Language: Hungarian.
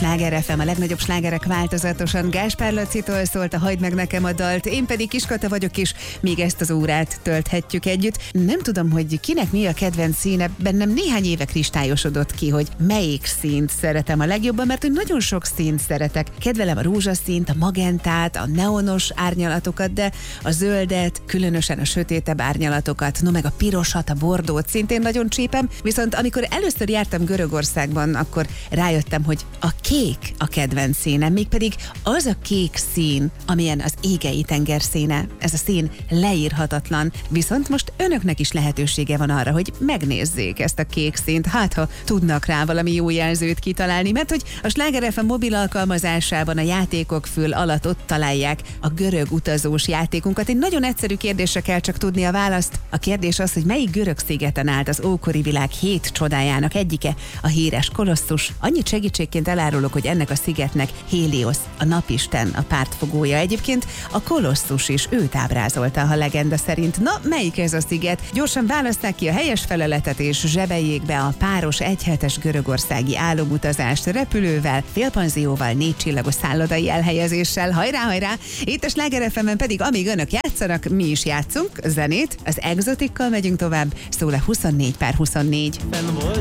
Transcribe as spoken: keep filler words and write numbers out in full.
Sláger ef em, a legnagyobb slágerek változatosan. Gáspár Lacitól szólt a Hagyd meg nekem a dalt, én pedig Kiskata vagyok, és még ezt az órát tölthetjük együtt. Nem tudom, hogy kinek mi a kedvenc színe, bennem néhány éve kristályosodott ki, hogy melyik színt szeretem a legjobban, mert hogy nagyon sok színt szeretek. Kedvelem a rózsaszínt, a magentát, a neonos árnyalatokat, de a zöldet, különösen a sötétebb árnyalatokat, no meg a pirosat, a bordót szintén nagyon csípem, viszont amikor először jártam Görögországban, akkor rájöttem, hogy a kék a kedvenc színem, mégpedig az a kék szín, amilyen az égei tenger színe. Ez a szín leírhatatlan, viszont most önöknek is lehetősége van arra, hogy megnézzék ezt a kék színt, hát ha tudnak rá valami jó jelzőt kitalálni, mert hogy a Sláger ef em mobil alkalmazásában a játékok fül alatt ott találják a görög utazós játékunkat. Egy nagyon egyszerű kérdésre kell csak tudni a választ. A kérdés az, hogy melyik görög szigeten állt az ókori világ hét csodájának egyike, a híres Koloszus. Annyit segítségként elárulok, hogy ennek a szigetnek Héliosz, a napisten, a pártfogója. Egyébként a Koloszus is őt ábrázolta a legenda szerint. Na, melyik ez a sziget? Gyorsan választák ki a helyes feleletet, és zsebeljék be a páros egyhetes görögországi álomutazást repülővel, félpanzióval, négy csillagos szállodai elhelyezéssel. Hajrá, hajrá! Itt a Sláger ef emen pedig, amíg önök játszanak, mi is játszunk zenét. Az Exotikkal megyünk tovább, szól a huszonnégy per huszonnégy.